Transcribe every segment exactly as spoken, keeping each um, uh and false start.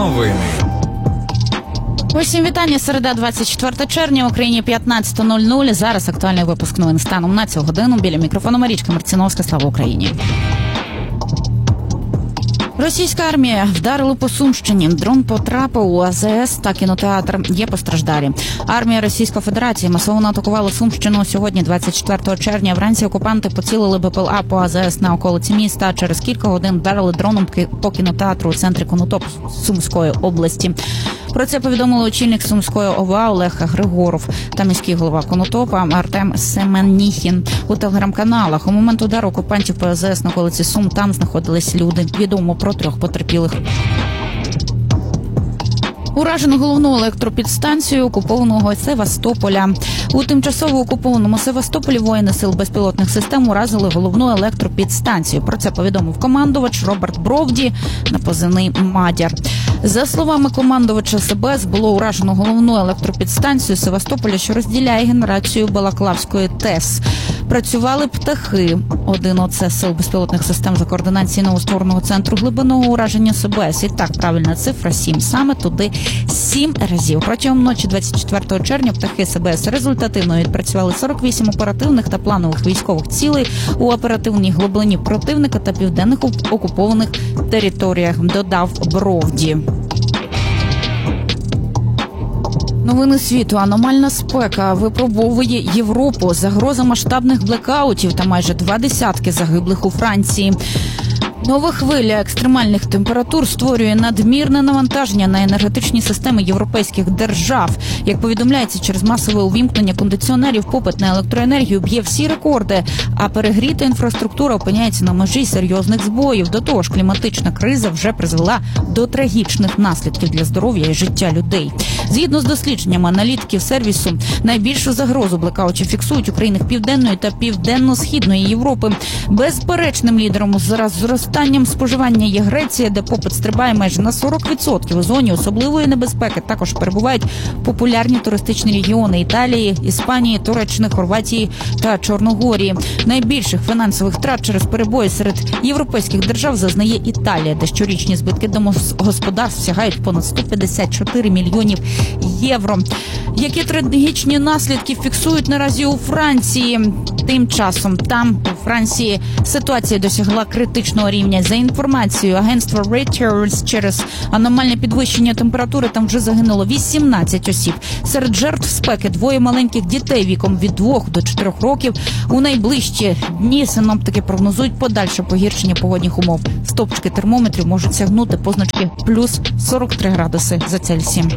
Новини. Усім вітання. Середа, двадцять четвертого червня, в Україні п'ятнадцята нуль нуль. Зараз актуальний випуск новин станом на цю годину. Біля мікрофону Марічка Марціновська. Слава Україні. Російська армія вдарила по Сумщині. Дрон потрапив у А З С та кінотеатр. Є постраждалі. Армія Російської Федерації масово атакувала Сумщину сьогодні, двадцять четвертого червня. Вранці окупанти поцілили Б П Л А по А З С на околиці міста. Через кілька годин вдарили дроном по кінотеатру у центрі Конотоп Сумської області. Про це повідомили очільник Сумської О В А Олег Григоров та міський голова Конотопа Артем Семеніхін у телеграм-каналах. У момент удару окупантів по А З С на околиці Сум там знаходились люди. Відомо про трьох потерпілих. Уражено головну електропідстанцію окупованого Севастополя. У тимчасово окупованому Севастополі воїни сил безпілотних систем уразили головну електропідстанцію. Про це повідомив командувач Роберт Бровді на позивний «Мадяр». За словами командувача С Б С, було уражено головну електропідстанцію Севастополя, що розділяє генерацію Балаклавської Т Е С. Працювали птахи. Один оце сил безпілотних систем за координації новоствореного центру глибинного ураження С Б С. І так, правильна цифра – сім. Саме туди сім разів. Протягом ночі двадцять четвертого червня птахи С Б С результативно відпрацювали сорок вісім оперативних та планових військових цілей у оперативній глибині противника та південних окупованих територіях, додав Бровді. Новини світу. Аномальна спека випробовує Європу. Загроза масштабних блекаутів та майже два десятки загиблих у Франції. Нова хвиля екстремальних температур створює надмірне навантаження на енергетичні системи європейських держав. Як повідомляється, через масове увімкнення кондиціонерів попит на електроенергію б'є всі рекорди, а перегріта інфраструктура опиняється на межі серйозних збоїв. До того ж, кліматична криза вже призвела до трагічних наслідків для здоров'я і життя людей. Згідно з дослідженнями аналітиків сервісу, найбільшу загрозу блекаутів фіксують у країнах Південної та Південно-Східної Європи. Безперечним лідером зараз зростанням споживання є Греція, де попит стрибає майже на сорок відсотків. У зоні особливої небезпеки також перебувають популярні туристичні регіони Італії, Іспанії, Туреччини, Хорватії та Чорногорії. Найбільших фінансових втрат через перебої серед європейських держав зазнає Італія, де щорічні збитки домогосподарств сягають понад сто п'ятдесят чотири мільйонів євро. Які трагічні наслідки фіксують наразі у Франції? Тим часом там, у Франції, ситуація досягла критичного рівня. За інформацією агентства Reuters, через аномальне підвищення температури там вже загинуло вісімнадцять осіб. Серед жертв спеки двоє маленьких дітей віком від двох до чотирьох років. У найближчі дні синоптики прогнозують подальше погіршення погодних умов. Стопчики термометрів можуть сягнути позначки плюс сорок три градуси за Цельсієм.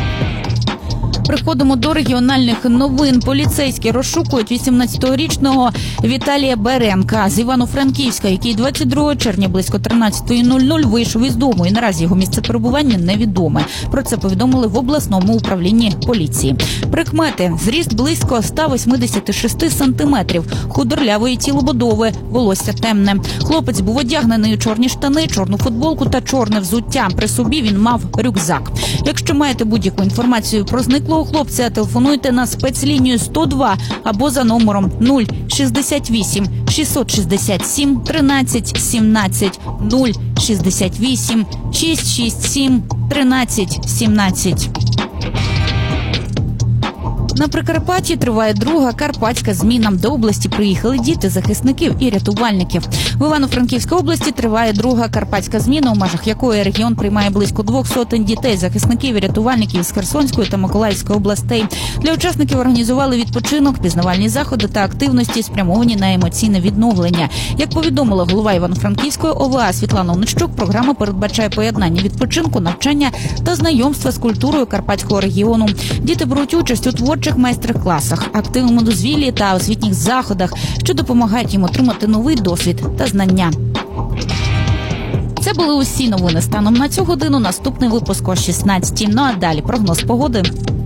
Приходимо до регіональних новин. Поліцейські розшукують вісімнадцятирічного Віталія Беренка з Івано-Франківська, який двадцять другого червня близько тринадцятої нуль нуль вийшов із дому, і наразі його місце перебування невідоме. Про це повідомили в обласному управлінні поліції. Прикмети: зріст близько сто вісімдесят шість сантиметрів, худорлявої тілобудови, волосся темне. Хлопець був одягнений у чорні штани, чорну футболку та чорне взуття. При собі він мав рюкзак. Якщо маєте будь-яку інформацію про зниклого хлопця, телефонуйте на спецлінію сто два або за номером нуль шістдесят вісім шістсот шістдесят сім тринадцять сімнадцять, нуль шістдесят вісім шістсот шістдесят сім тринадцять сімнадцять. На Прикарпатті триває друга карпатська зміна. До області приїхали діти захисників і рятувальників. В Івано-Франківській області триває друга карпатська зміна, у межах якої регіон приймає близько двох сотень дітей захисників і рятувальників з Херсонської та Миколаївської областей. Для учасників організували відпочинок, пізнавальні заходи та активності, спрямовані на емоційне відновлення. Як повідомила голова Івано-Франківської О В А Світлана Онищук, програма передбачає поєднання відпочинку, навчання та знайомства з культурою карпатського регіону. Діти беруть участь у творчих майстер-класах, активному дозвіллі та освітніх заходах, що допомагають їм отримати новий досвід та знання. Це були усі новини станом на цю годину. Наступний випуск о шістнадцятій. Ну а далі прогноз погоди.